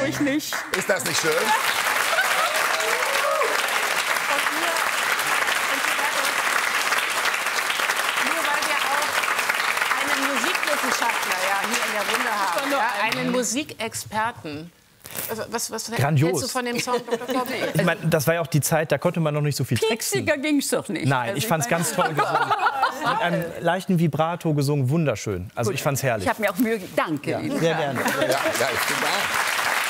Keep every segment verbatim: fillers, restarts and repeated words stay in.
ich nicht. Ist das nicht schön? Musikwissenschaftler ja, hier in der Runde haben, ja, einen Musikexperten. Was, was Grandios. hältst du von dem Song, Doktor Koppel? Ich meine, das war ja auch die Zeit, da konnte man noch nicht so viel texten. Pieksiger ging's doch nicht. Nein, Also ich fand's meine- ganz toll gesungen. Mit einem leichten Vibrato gesungen, wunderschön. Also ich fand's herrlich. Ich habe mir auch Mühe gegeben. Danke Ihnen. Sehr gerne. Ja, ja, ich bin da.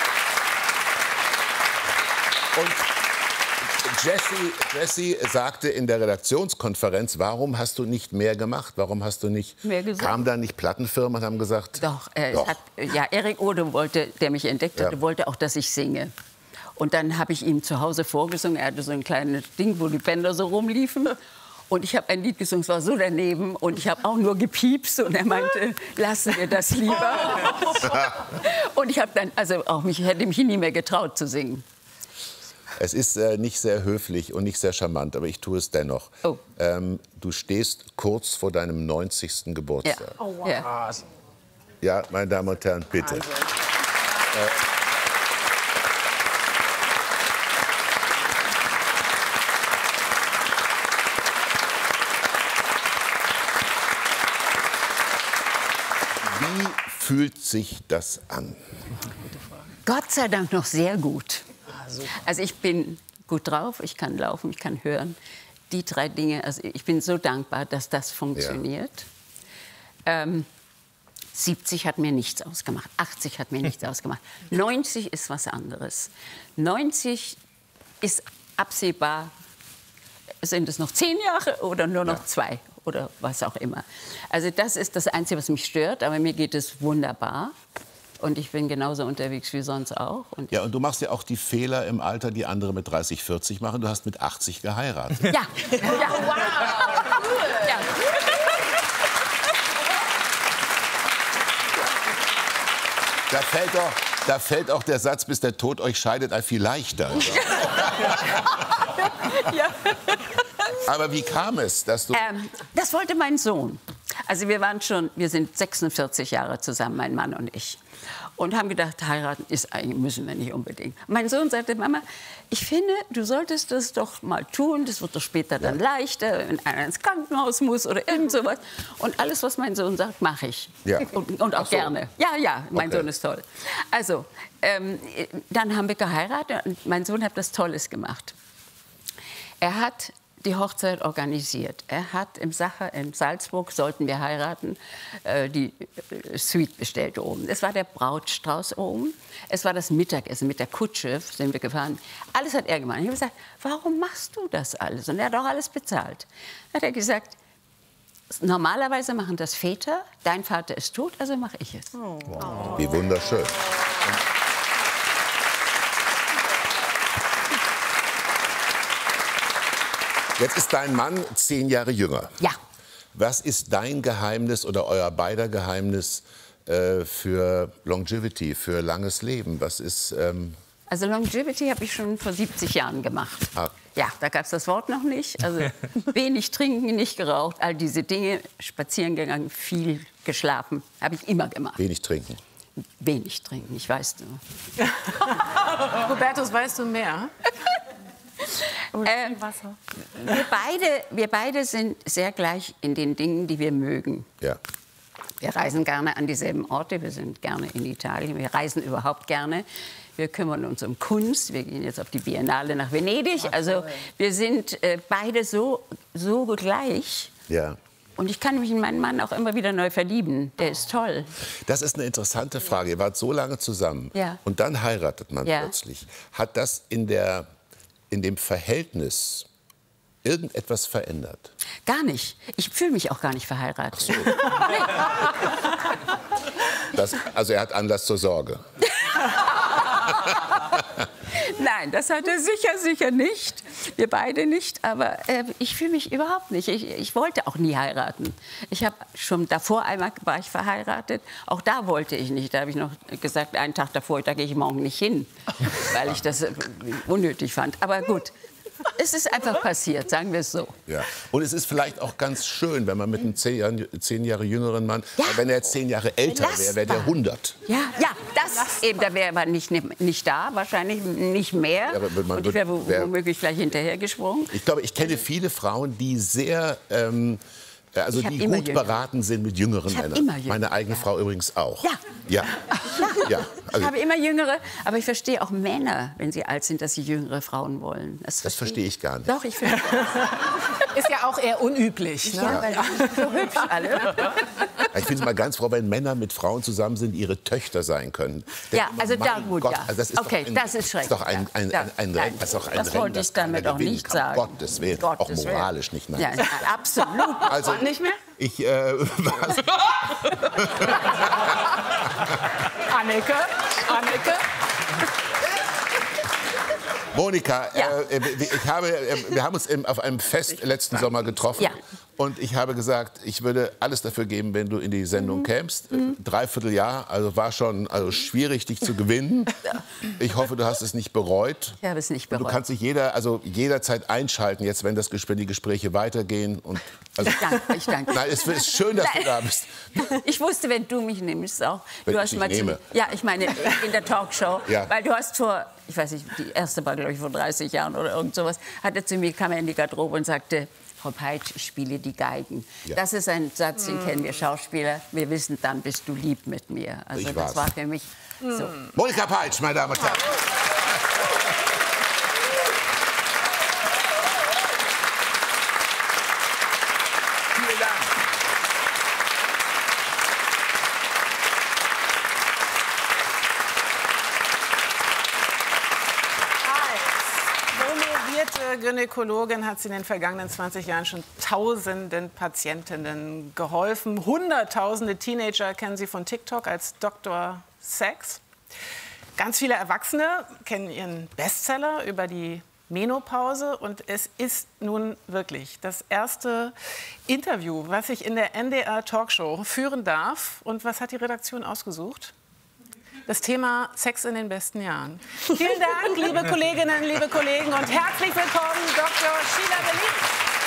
Und Jessie, Jessie sagte in der Redaktionskonferenz, warum hast du nicht mehr gemacht? Warum hast du nicht... Mehr gesungen? Kamen da nicht Plattenfirmen und haben gesagt... Doch, äh, Doch. Es hat, ja, Erik Ode wollte, der mich entdeckt hatte, Ja. wollte auch, dass ich singe. Und dann habe ich ihm zu Hause vorgesungen. Er hatte so ein kleines Ding, wo die Bänder so rumliefen. Und ich habe ein Lied gesungen, es war so daneben. Und ich habe auch nur gepiepst. Und er meinte, lassen wir das lieber. Und ich habe dann, also auch mich, hätte mich nie mehr getraut zu singen. Es ist äh, nicht sehr höflich und nicht sehr charmant, aber ich tue es dennoch. Oh. Ähm, du stehst kurz vor deinem neunzigsten Ja. Geburtstag. Oh, wow. ja. Ja, meine Damen und Herren, bitte. Äh, Wie fühlt sich das an? Gott sei Dank noch sehr gut. Also ich bin gut drauf, ich kann laufen, ich kann hören. Die drei Dinge, also ich bin so dankbar, dass das funktioniert. Ja. Ähm, siebzig hat mir nichts ausgemacht, achtzig hat mir nichts ausgemacht. neunzig ist was anderes. neunzig ist absehbar, sind es noch zehn Jahre oder nur noch ja. zwei oder was auch immer. Also das ist das Einzige, was mich stört, aber mir geht es wunderbar. Und ich bin genauso unterwegs wie sonst auch. Und ja, und du machst ja auch die Fehler im Alter, die andere mit dreißig, vierzig machen. Du hast mit achtzig geheiratet. Ja, ja, wow. Ja. Da fällt, doch, da fällt auch der Satz, bis der Tod euch scheidet, ein viel leichter. Ja. Aber wie kam es, dass du... Ähm, das wollte mein Sohn. Also wir waren schon, wir sind sechsundvierzig Jahre zusammen, mein Mann und ich. Und haben gedacht, heiraten ist eigentlich, müssen wir nicht unbedingt. Mein Sohn sagte, Mama, ich finde, du solltest das doch mal tun. Das wird doch später dann ja. leichter, wenn einer ins Krankenhaus muss oder irgend sowas. Und alles, was mein Sohn sagt, mache ich. Ja. Und, und auch so. Gerne. Ja, ja, mein okay. Sohn ist toll. Also, ähm, dann haben wir geheiratet und mein Sohn hat was Tolles gemacht. Er hat die Hochzeit organisiert. Er hat im Sacher in Salzburg, sollten wir heiraten, äh, die äh, Suite bestellt oben. Es war der Brautstrauß oben. Es war das Mittagessen mit der Kutsche, sind wir gefahren. Alles hat er gemacht. Ich habe gesagt, warum machst du das alles? Und er hat auch alles bezahlt. Dann hat er gesagt, normalerweise machen das Väter. Dein Vater ist tot, also mache ich es. Oh. Wow. Wie wunderschön. Jetzt ist dein Mann zehn Jahre jünger. Ja. Was ist dein Geheimnis oder euer beider Geheimnis äh, für Longevity, für langes Leben? Was ist... Ähm Also Longevity habe ich schon vor siebzig Jahren gemacht. Ah. Ja, da gab es das Wort noch nicht. Also wenig trinken, nicht geraucht, all diese Dinge. Spazieren gegangen, viel geschlafen. Habe ich immer gemacht. Wenig trinken. Wenig trinken, ich weiß du. Hubertus, weißt du mehr? Ähm, wir, beide, wir beide sind sehr gleich in den Dingen, die wir mögen. Ja. Wir reisen gerne an dieselben Orte, wir sind gerne in Italien, wir reisen überhaupt gerne. Wir kümmern uns um Kunst, wir gehen jetzt auf die Biennale nach Venedig. Also wir sind äh, beide so, so gleich. Ja. Und ich kann mich in meinen Mann auch immer wieder neu verlieben. Der ist toll. Das ist eine interessante Frage. Ihr wart so lange zusammen ja. und dann heiratet man ja. plötzlich. Hat das in der... in dem Verhältnis irgendetwas verändert? Gar nicht. Ich fühle mich auch gar nicht verheiratet. Ach so. das, also er hat Anlass zur Sorge. Nein, das hat er sicher, sicher nicht. Wir beide nicht. Aber äh, ich fühle mich überhaupt nicht. Ich, ich wollte auch nie heiraten. Ich habe schon davor einmal war ich verheiratet. Auch da wollte ich nicht. Da habe ich noch gesagt, einen Tag davor, da gehe ich morgen nicht hin, weil ich das äh, unnötig fand. Aber gut. es ist einfach passiert, sagen wir es so. Ja. Und es ist vielleicht auch ganz schön, wenn man mit einem zehn Jahre, zehn Jahre jüngeren Mann, Ja. wenn er jetzt zehn Jahre älter wäre, wäre der hundert. Ja, ja, das eben, da wäre er nicht, nicht da, wahrscheinlich nicht mehr. Ja, aber man und ich wäre wird- wär- womöglich gleich hinterhergesprungen. Ich glaube, ich kenne viele Frauen, die sehr, ähm, also Ich hab die immer gut Jüngere. beraten sind mit jüngeren Ich hab Männern. immer Jüngere, Meine eigene ja. Frau übrigens auch. Ja. Ja. Ja. Ich Also, habe immer Jüngere, aber ich verstehe auch Männer, wenn sie alt sind, dass sie jüngere Frauen wollen. das verstehe ich gar nicht. Doch, ich finde Ist ja auch eher unüblich. Ne? ja, weil die sind so hübsch alle. Ich finde es mal ganz froh, wenn Männer mit Frauen zusammen sind, die ihre Töchter sein können. Ja, Denk also immer, da mein gut, Gott, ja. also das ist Okay, doch ein, das ist schrecklich, Ist doch ein, ein, ja. ein, ein, Ja, Rennen, das ist doch ein das Rennen, wollte das ich damit keiner auch gewinnen nicht kann. sagen. Gottes Willen, Gottes auch Willen. moralisch nicht. Nein. Ja, absolut. Also, Nicht mehr? Ich, äh, was? Anneke, Anneke. Monika, Ja. äh, ich habe, äh, wir haben uns im, auf einem Fest letzten Sommer getroffen. Ja. Und ich habe gesagt, ich würde alles dafür geben, wenn du in die Sendung Mhm. kämst. Dreiviertel Jahr, also war schon also schwierig, dich zu gewinnen. Ich hoffe, du hast es nicht bereut. Ich habe es nicht Und bereut. du kannst dich jeder, also jederzeit einschalten, jetzt, wenn, das, Ges- wenn die Gespräche weitergehen. Und, also, Ich danke, ich danke. Nein, es ist schön, dass du da bist. Ich wusste, wenn du mich nimmst auch. Wenn du ich hast dich mal zu- nehme. Ja, ich meine in der Talkshow. Ja. Weil du hast vor, ich weiß nicht, die erste war, glaube ich, vor dreißig Jahren oder irgend sowas, hat er zu mir, kam er in die Garderobe und sagte, Frau Peitsch, ich spiele die Geigen. Ja. Das ist ein Satz, den kennen wir Schauspieler. Wir wissen, dann bist du lieb mit mir. Also Ich das war's. war für mich so. Monika Peitsch, meine Damen und Herren. Vielen Dank. Als promovierte Gynäkologin hat sie in den vergangenen zwanzig Jahren schon tausenden Patientinnen geholfen. Hunderttausende Teenager kennen sie von TikTok als Doktor Sex. Ganz viele Erwachsene kennen ihren Bestseller über die Menopause. Und es ist nun wirklich das erste Interview, was ich in der N D R-Talkshow führen darf. Und was hat die Redaktion ausgesucht? Das Thema Sex in den besten Jahren. Vielen Dank, liebe Kolleginnen, liebe Kollegen, und herzlich willkommen, Doktor Sheila Delis.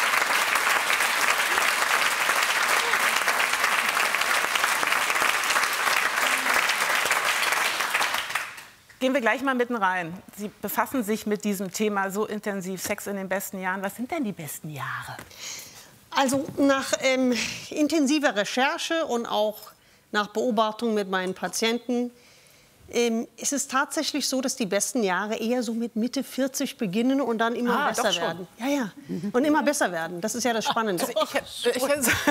Gehen wir gleich mal mitten rein. Sie befassen sich mit diesem Thema so intensiv, Sex in den besten Jahren. Was sind denn die besten Jahre? Also nach ähm, intensiver Recherche und auch nach Beobachtung mit meinen Patienten ähm, ist es tatsächlich so, dass die besten Jahre eher so mit Mitte vierzig beginnen und dann immer Ah, besser doch schon. werden. Ja, ja. Und immer besser werden. Das ist ja das Spannende. Ich, ich,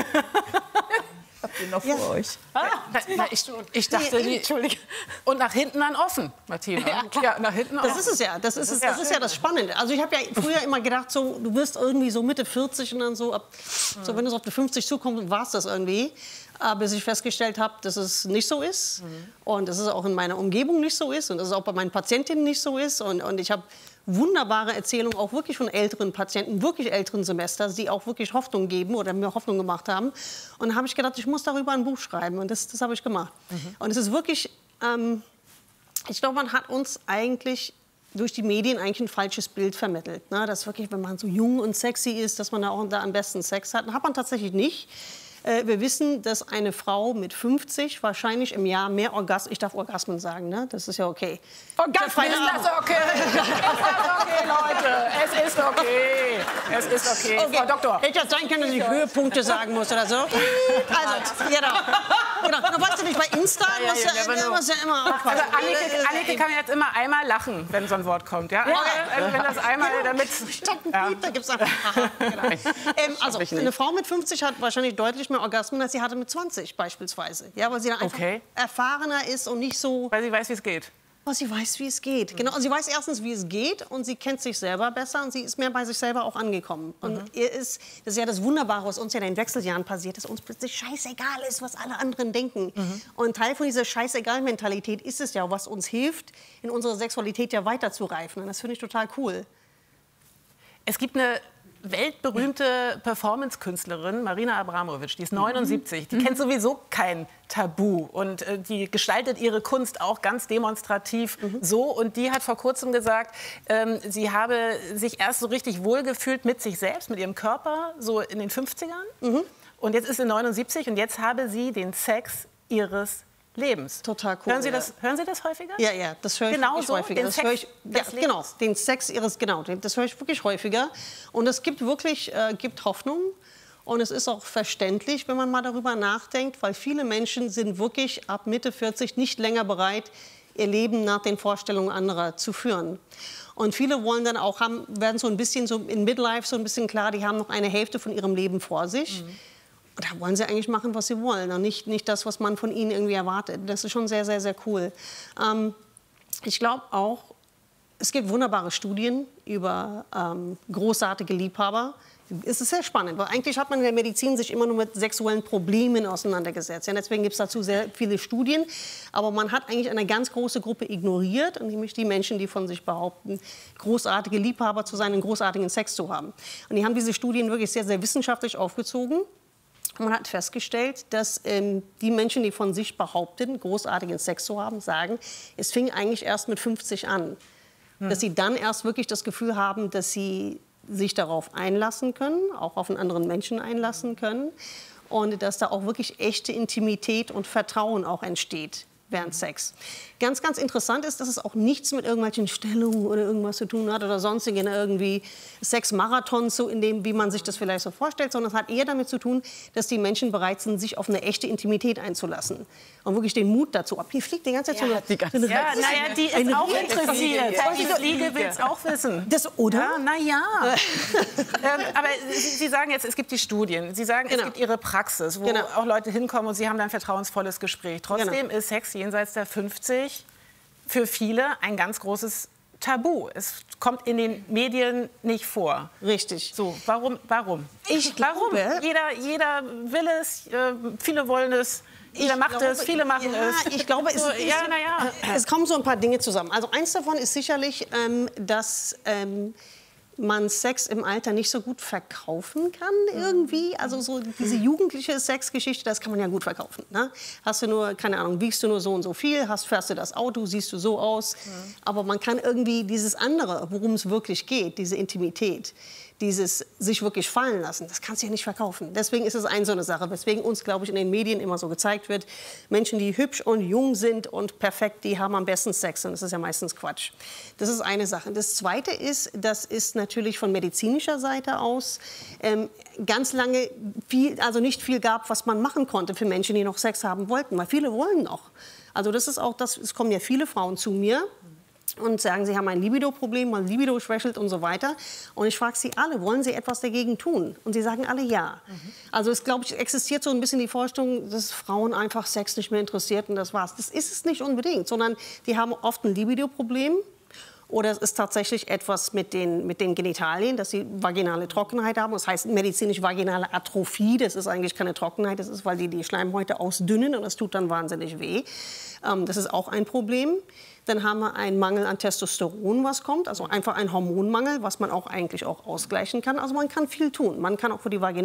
Habt ihr noch Ja. vor euch? na, na, ich, ich dachte, Nee, die, Entschuldige. und nach hinten dann offen, Martina. Ja, klar. Ja, nach hinten Das offen. ist es ja. Das ist, es, ja- das ist ja das Spannende. Also ich habe ja früher immer gedacht, so, du wirst irgendwie so Mitte vierzig und dann so, ab, so wenn es auf die fünfzig zukommt, war es das irgendwie. Aber bis ich festgestellt habe, dass es nicht so ist und dass es auch in meiner Umgebung nicht so ist und dass es auch bei meinen Patientinnen nicht so ist. Und, und ich habe wunderbare Erzählungen auch wirklich von älteren Patienten, wirklich älteren Semesters, die auch wirklich Hoffnung geben oder mir Hoffnung gemacht haben. Und dann habe ich gedacht, ich muss darüber ein Buch schreiben. Und das, das habe ich gemacht. Und es ist wirklich... Ähm, ich glaube, man hat uns eigentlich durch die Medien eigentlich ein falsches Bild vermittelt. Ne? Dass wirklich, wenn man so jung und sexy ist, dass man da auch da am besten Sex hat. Hat man tatsächlich nicht. Äh, wir wissen, dass eine Frau mit fünfzig wahrscheinlich im Jahr mehr Orgasmen, ich darf Orgasmen sagen, ne? Das ist ja okay. Orgasmen, ist das okay? Ist das okay, Leute? Es ist okay. Es ist okay. Okay. Frau Doktor. Hätte ja sein können, dass ich Höhepunkte sagen muss oder so. Also, genau. genau. Na, weißt du nicht, bei Insta ja, muss ja, you never ja, know. muss ja immer Also aufpassen. Annike, Annike kann jetzt immer einmal lachen, wenn so ein Wort kommt. Ja? Also, wenn das einmal damit... Statt ein Piep, da gibt's einfach. Genau. ähm, also, eine Frau mit fünfzig hat wahrscheinlich deutlich mehr Orgasmen, als sie hatte mit zwanzig beispielsweise. Ja, weil sie dann einfach Okay. erfahrener ist und nicht so, Weil sie weiß, wie es geht. weil sie weiß, wie es geht. Genau, und sie weiß erstens, wie es geht und sie kennt sich selber besser und sie ist mehr bei sich selber auch angekommen. Und ihr ist, das ist ja das Wunderbare, was uns ja in den Wechseljahren passiert, dass uns plötzlich scheißegal ist, was alle anderen denken. Und Teil von dieser Scheißegal-Mentalität ist es ja, was uns hilft, in unserer Sexualität ja weiterzureifen. Und das finde ich total cool. Es gibt eine weltberühmte Performance-Künstlerin Marina Abramović, die ist neunundsiebzig, die kennt sowieso kein Tabu und äh, die gestaltet ihre Kunst auch ganz demonstrativ mhm. so. Und die hat vor kurzem gesagt, ähm, sie habe sich erst so richtig wohlgefühlt mit sich selbst, mit ihrem Körper, so in den fünfzigern. Mhm. Und jetzt ist sie neunundsiebzig und jetzt habe sie den Sex ihres Lebens. Total cool. Hören Sie das, hören Sie das häufiger? Ja, ja, das höre ich genau wirklich so, häufiger. Den das Sex höre ich, ja, genau, den Sex ihres, genau, das höre ich wirklich häufiger. Und es gibt wirklich, äh, gibt Hoffnung. Und es ist auch verständlich, wenn man mal darüber nachdenkt, weil viele Menschen sind wirklich ab Mitte vierzig nicht länger bereit, ihr Leben nach den Vorstellungen anderer zu führen. Und viele wollen dann auch haben, werden so ein bisschen so in Midlife so ein bisschen klar, die haben noch eine Hälfte von ihrem Leben vor sich. Mhm. Und da wollen sie eigentlich machen, was sie wollen und nicht, nicht das, was man von ihnen irgendwie erwartet. Das ist schon sehr, sehr, sehr cool. Ähm, ich glaube auch, es gibt wunderbare Studien über ähm, großartige Liebhaber. Es ist sehr spannend, weil eigentlich hat man in der Medizin sich immer nur mit sexuellen Problemen auseinandergesetzt. Ja, deswegen gibt es dazu sehr viele Studien. Aber man hat eigentlich eine ganz große Gruppe ignoriert, nämlich die Menschen, die von sich behaupten, großartige Liebhaber zu sein und großartigen Sex zu haben. Und die haben diese Studien wirklich sehr, sehr wissenschaftlich aufgezogen. Man hat festgestellt, dass ähm, die Menschen, die von sich behaupten, großartigen Sex zu haben, sagen, es fing eigentlich erst mit fünfzig an. Hm. Dass sie dann erst wirklich das Gefühl haben, dass sie sich darauf einlassen können, auch auf einen anderen Menschen einlassen können. Und dass da auch wirklich echte Intimität und Vertrauen auch entsteht während Sex. Ganz, ganz interessant ist, dass es auch nichts mit irgendwelchen Stellungen oder irgendwas zu tun hat oder sonstigen irgendwie Sexmarathons, so in dem, wie man sich das vielleicht so vorstellt, sondern es hat eher damit zu tun, dass die Menschen bereit sind, sich auf eine echte Intimität einzulassen und wirklich den Mut dazu. Ab hier fliegt die ganze Zeit ja, so eine, die ganze so eine ja, naja, die ist eine auch interessiert. Die Fliege will es auch wissen. Das, oder? Ja, na ja. ähm, aber Sie, Sie sagen jetzt, es gibt die Studien. Sie sagen, genau. es gibt Ihre Praxis, wo genau. auch Leute hinkommen und Sie haben dann ein vertrauensvolles Gespräch. Trotzdem genau. ist Sex jenseits der fünfzig für viele ein ganz großes Tabu. Es kommt in den Medien nicht vor. Richtig. So, warum? Warum? Ich warum? glaube, jeder, jeder will es, äh, viele wollen es. Jeder macht glaube, es, viele machen ja, es. Ich glaube, es, so, ist, ja, na ja. es kommen so ein paar Dinge zusammen. Also eins davon ist sicherlich, ähm, dass ähm, man Sex im Alter nicht so gut verkaufen kann irgendwie. Also so diese jugendliche Sexgeschichte, das kann man ja gut verkaufen. Ne? Hast du nur, keine Ahnung, wiegst du nur so und so viel, hast, fährst du das Auto, siehst du so aus. Mhm. Aber man kann irgendwie dieses andere, worum es wirklich geht, diese Intimität, dieses sich wirklich fallen lassen, das kannst du ja nicht verkaufen. Deswegen ist es eine so eine Sache, weswegen uns, glaube ich, in den Medien immer so gezeigt wird, Menschen, die hübsch und jung sind und perfekt, die haben am besten Sex. Und das ist ja meistens Quatsch. Das ist eine Sache. Das Zweite ist, das ist natürlich von medizinischer Seite aus ähm, ganz lange viel, also nicht viel gab, was man machen konnte für Menschen, die noch Sex haben wollten. Weil viele wollen noch. Also das ist auch, das, es kommen ja viele Frauen zu mir und sagen, sie haben ein Libido-Problem, man Libido schwächelt und so weiter. Und ich frage sie alle, wollen sie etwas dagegen tun? Und sie sagen alle ja. Mhm. Also es, glaube ich, existiert so ein bisschen die Vorstellung, dass Frauen einfach Sex nicht mehr interessiert und das war's. Das ist es nicht unbedingt, sondern die haben oft ein Libido-Problem. Oder es ist tatsächlich etwas mit den, mit den Genitalien, dass sie vaginale Trockenheit haben. Das heißt medizinisch vaginale Atrophie. Das ist eigentlich keine Trockenheit, das ist, weil die die Schleimhäute ausdünnen und das tut dann wahnsinnig weh. Ähm, das ist auch ein Problem. Dann haben wir einen Mangel an Testosteron, was kommt. Also einfach ein Hormonmangel, was man auch eigentlich auch ausgleichen kann. Also man kann viel tun. Man kann auch für die Vaginale